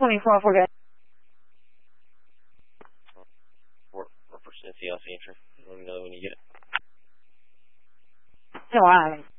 24 for good. We're pursuing CLC entry. Let me know when you get it. No, I haven't.